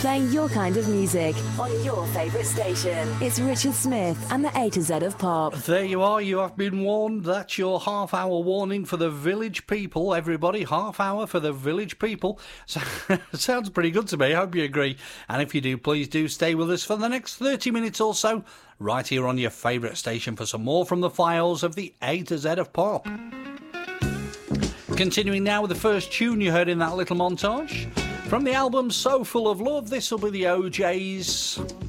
playing your kind of music on your favourite station. It's Richard Smith and the A to Z of Pop. There you are, you have been warned. That's your half-hour warning for the village people, everybody. Half hour for the village people. So, sounds pretty good to me, I hope you agree. And if you do, please do stay with us for the next 30 minutes or so, right here on your favourite station for some more from the files of the A to Z of Pop. Continuing now with the first tune you heard in that little montage. From the album So Full of Love, this will be the OJs.